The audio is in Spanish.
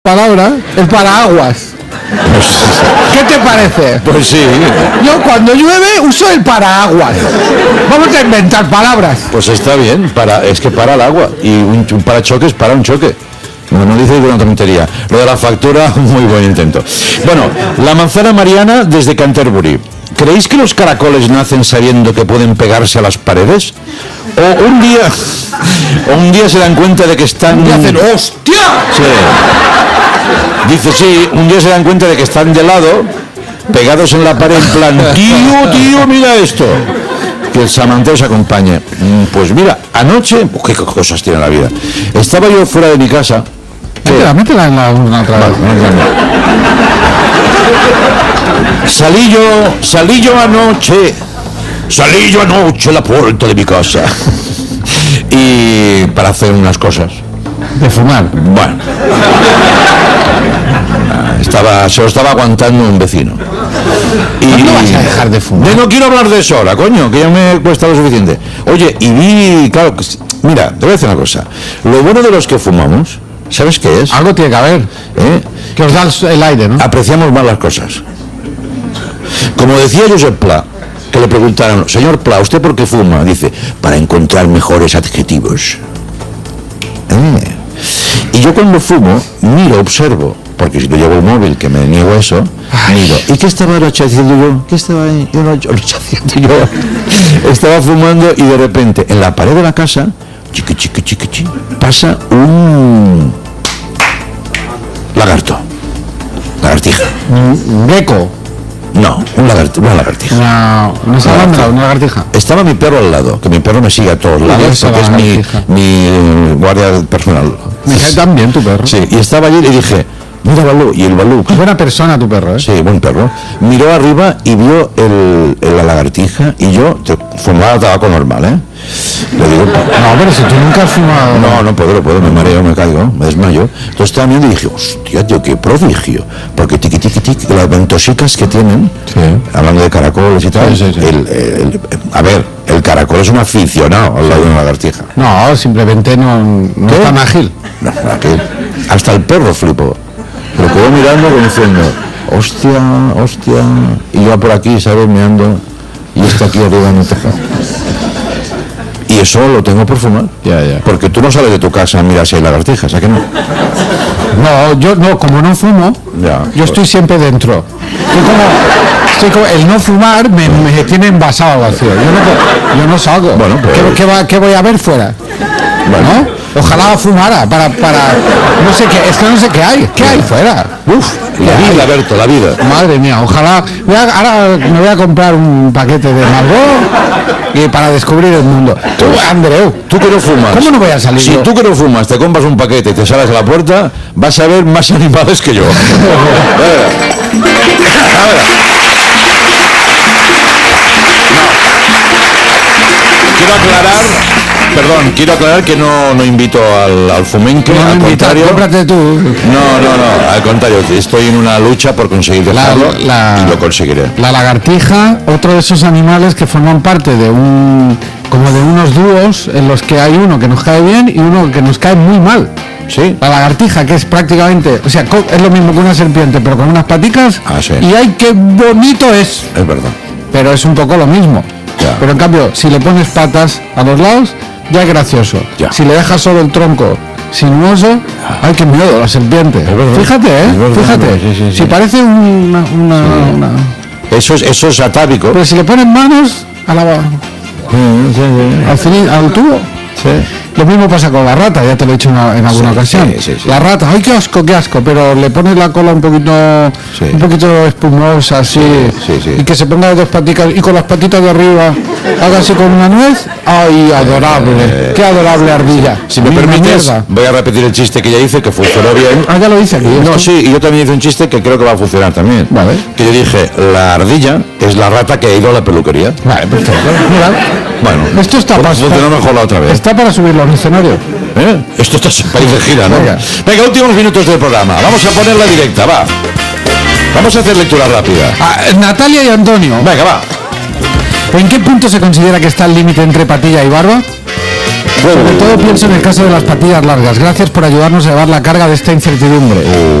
palabra, el paraguas. Pues, ¿Qué te parece? pues sí. Yo cuando llueve uso el paraguas. Vamos a inventar palabras. Pues está bien, es que para el agua. Y un parachoques para un choque. No dice una tontería. Lo de la factura, muy buen intento. Bueno, la manzana Mariana desde Canterbury. ¿Creéis que los caracoles nacen sabiendo que pueden pegarse a las paredes? ¿O un día se dan cuenta de que están... Y hacen ¡hostia! Sí. Dice, sí, un día se dan cuenta de que están de lado, pegados en la pared, en plan, tío, mira esto. Que el samanteo se acompañe. Pues mira, anoche, qué cosas tiene la vida. Estaba yo fuera de mi casa. Métela en la urna otra vez. Salí yo anoche a la puerta de mi casa. Y para hacer unas cosas. De fumar. Bueno. Se lo estaba aguantando un vecino. ¿Cuándo vas a dejar de fumar? No quiero hablar de eso ahora, coño, que ya me cuesta lo suficiente. Oye, y vi, claro, mira, te voy a decir una cosa. Lo bueno de los que fumamos, ¿sabes qué es? Algo tiene que haber. Que os da el aire, ¿no? Apreciamos más las cosas. Como decía Josep Pla, que le preguntaron, señor Pla, ¿usted por qué fuma? Dice, para encontrar mejores adjetivos. Y yo cuando fumo, miro, observo, porque si no llevo el móvil, que me niego a eso, miro, ¿y qué estaba haciendo yo? ¿Qué estaba ahí? Yo no haciendo yo. Estaba fumando y de repente, en la pared de la casa, chiqui, pasa un lagartija. Un gecko. No, una lagartija. Una salamandra, una lagartija. Estaba mi perro al lado, que mi perro me sigue a todos lados, porque es mi guardia personal. Me cae tan bien tu perro. Sí, y estaba allí y le dije, mira Balú, y el Balú... Buena persona tu perro, ¿eh? Sí, buen perro. Miró arriba y vio la lagartija y yo fumaba tabaco normal, ¿eh? Le digo, no, pero si tú nunca has fumado... No puedo, me mareo, me caigo, me desmayo. Entonces estaba viendo y dije, hostia, tío, qué prodigio. Porque tiqui, las ventosicas que tienen, sí. Hablando de caracoles y tal, sí. El caracol es un aficionado al lado de una lagartija. No, simplemente no es tan ágil. No, ágil. Hasta el perro flipó. Pero quedó mirando como diciendo, hostia, y yo por aquí, ¿sabes? Meando, y está aquí arriba en el tejado. Y eso lo tengo por fumar. Ya. Porque tú no sales de tu casa, mira si hay lagartijas, ¿a qué no? No, yo no, como no fumo, yo estoy siempre dentro. Estoy como el no fumar me tiene envasado vacío. Yo no salgo. Bueno, pues... ¿Qué voy a ver fuera? Bueno. ¿No? Ojalá fumara para no sé qué, es que no sé qué hay. ¿Qué hay fuera? La vida, Berto, la vida. Madre mía, ojalá. Ahora me voy a comprar un paquete de Marlboro y para descubrir el mundo. Tú, Andreu, tú que no fumas. ¿Cómo no voy a salir? Si tú que no fumas te compras un paquete y te sales a la puerta, vas a ver más animales que yo. Quiero aclarar que no invito al fumenque, al contrario. Cómprate tú. No, al contrario, estoy en una lucha por conseguir dejarlo y lo conseguiré. La lagartija, otro de esos animales que forman parte de unos dúos en los que hay uno que nos cae bien y uno que nos cae muy mal. Sí. La lagartija, que es prácticamente, o sea, es lo mismo que una serpiente, pero con unas paticas. Sí. Y ¡ay, qué bonito es! Es verdad. Pero es un poco lo mismo. Ya. Pero en cambio, si le pones patas a los lados, ya es gracioso. Ya. Si le dejas solo el tronco sinuoso, ¡ay, qué miedo, la serpiente! Fíjate, fíjate. Sí. Si parece una... Eso es atávico. Pero si le pones manos a al tubo. Sí. Lo mismo pasa con la rata, ya te lo he dicho en alguna ocasión. Sí. La rata, ¡ay, qué asco! Pero le pones la cola un poquito espumosa, así, sí. y que se ponga de dos paticas, y con las patitas de arriba, haga así con una nuez. ¡Ay, adorable! ¡Qué adorable ardilla! Si me permites, voy a repetir el chiste que ya hice, que funcionó bien. Ya lo hice aquí. No, sí, y yo también hice un chiste que creo que va a funcionar también. Vale. Que yo dije, la ardilla es la rata que ha ido a la peluquería. Vale, perfecto. Mira. Bueno, esto está funcionó mejor la otra vez. Está para subirlo al escenario. Esto está país de gira, ¿no? Venga, últimos minutos del programa. Vamos a ponerla directa, va. Vamos a hacer lectura rápida. Natalia y Antonio. Venga, va. ¿En qué punto se considera que está el límite entre patilla y barba? Sobre todo pienso en el caso de las patillas largas. Gracias por ayudarnos a llevar la carga de esta incertidumbre.